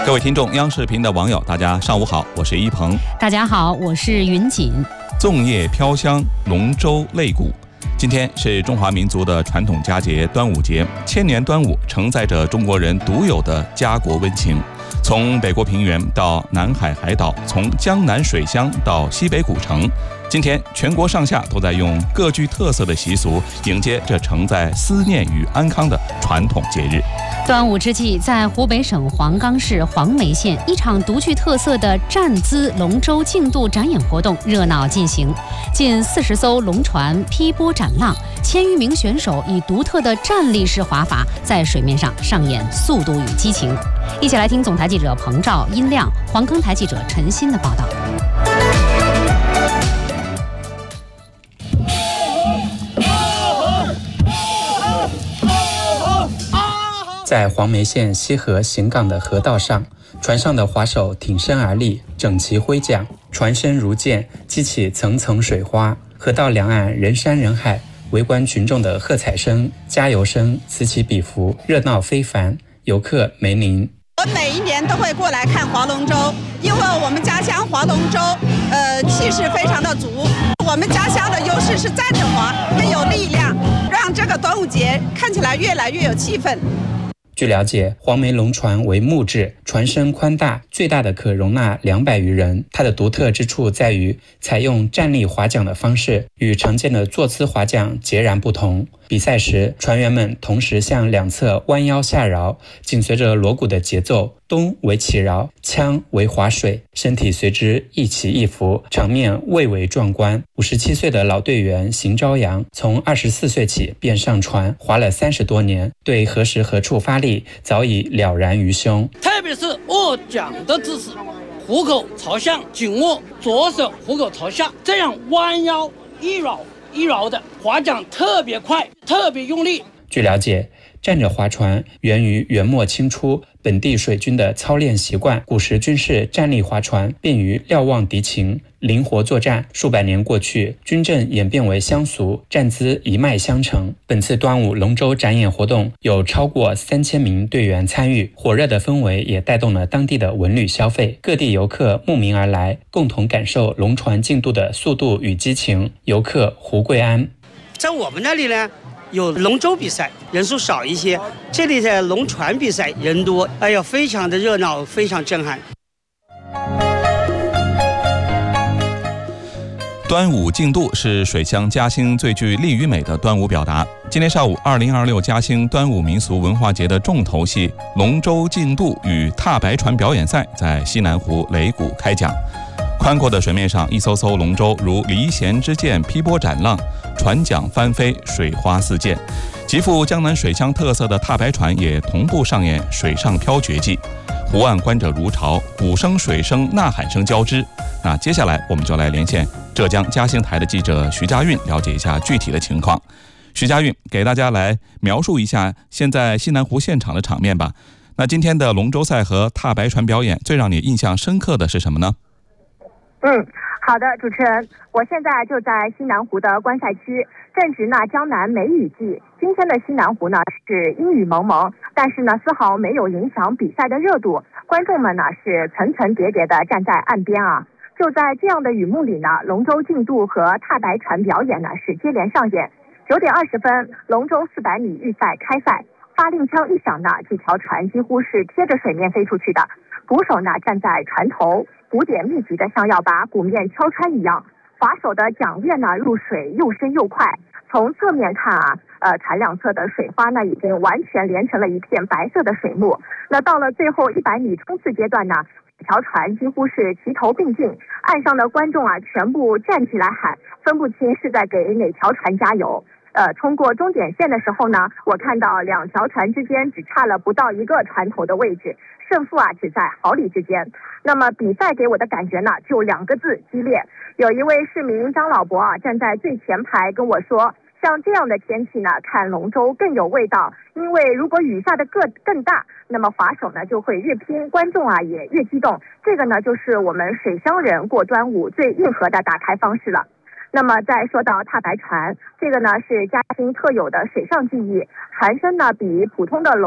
各位听众，央视频的网友，大家上午好，我是一鹏。 大家好，我是云锦。 粽叶飘香，龙舟擂鼓。今天是中华民族的传统佳节端午节，千年端午承载着中国人独有的家国温情。从北国平原到南海海岛，从江南水乡到西北古城，今天全国上下都在用各具特色的习俗迎接这承载思念与安康的传统节日。 端午之际，在湖北省黄冈市黄梅县，一场独具特色的站姿龙舟竞渡展演活动热闹进行。近40艘龙船劈波斩浪，1000余名选手以独特的站立式划法在水面上上演速度与激情。一起来听总台记者彭照、殷亮、黄冈台记者陈鑫的报道。 在黄梅县西河行港的河道上，船上的划手挺身而立，整齐挥桨，船身如箭，激起层层水花。河道两岸人山人海，围观群众的喝彩声、加油声此起彼伏，热闹非凡，游客梅林。 我每一年都会过来看划龙舟，因为我们家乡划龙舟，气势非常的足。我们家乡的优势是站着划，更有力量，让这个端午节看起来越来越有气氛。 据了解，黄梅龙船为木质，船身宽大，最大的可容纳200余人。它的独特之处在于采用站立划桨的方式，与常见的坐姿划桨截然不同。比赛时，船员们同时向两侧弯腰下饶，紧随着锣鼓的节奏，咚为起饶，锵为划水，身体随之一起一伏，场面蔚为壮观。57岁的老队员邢朝阳，从24岁起便上船划了30多年，对何时何处发力早已了然于胸。 特别是握桨的姿势，虎口朝向，紧握左手，虎口朝下，这样弯腰一绕一绕的划桨特别快，特别用力。 据了解，站着划船源于元末清初本地水军的操练习惯，古时军事站立划船便于瞭望敌情，灵活作战。数百年过去，军阵演变为乡俗，站姿一脉相承。本次端午龙舟展演活动有超过3000名队员参与，火热的氛围也带动了当地的文旅消费，各地游客慕名而来，共同感受龙船竞渡的速度与激情。游客胡桂安， 在我们那里呢，有龙舟比赛，人数少一些，这里的龙船比赛人多，哎呀，非常的热闹，非常震撼。 端午竞渡是水乡嘉兴最具力与美的端午表达。今天上午，2026嘉兴端午民俗文化节的重头戏龙舟竞渡与踏白船表演赛在西南湖擂鼓开讲。宽阔的水面上，一艘艘龙舟如离弦之箭劈波斩浪，船桨翻飞，水花四溅。极富江南水乡特色的踏白船也同步上演水上漂绝技。湖岸观者如潮，鼓声、水声、呐喊声交织。那接下来我们就来连线浙江嘉兴台的记者徐家韵，了解一下具体的情况。徐家韵，给大家来描述一下现在西南湖现场的场面吧。那今天的龙舟赛和踏白船表演，最让你印象深刻的是什么呢？ 好的，主持人，我现在就在西南湖的观赛区，正值呢江南梅雨季。今天的西南湖呢是阴雨蒙蒙，但是呢丝毫没有影响比赛的热度。观众们呢是层层叠叠的站在岸边啊。就在这样的雨幕里呢，龙舟竞渡和踏白船表演呢是接连上演。9点20分，龙舟400米预赛开赛，发令枪一响呢，几条船几乎是贴着水面飞出去的。鼓手呢站在船头，鼓点密集的像要把鼓面敲穿一样。划手的桨叶呢入水又深又快，从侧面看船两侧的水花呢已经完全连成了一片白色的水幕。那到了最后100米冲刺阶段呢，几条船几乎是齐头并进，岸上的观众全部站起来喊，分不清是在给哪条船加油。冲过终点线的时候呢，我看到两条船之间只差了不到1个船头的位置，胜负只在毫厘之间。那么比赛给我的感觉呢，就2个字：激烈。有一位市民张老伯站在最前排跟我说，像这样的天气呢，看龙舟更有味道，因为如果雨下的更大，那么划手呢就会越拼，观众也越激动。这个呢就是我们水乡人过端午最硬核的打开方式了。那么再说到踏白船，这个呢是嘉兴特有的水上技艺，船身呢比普通的龙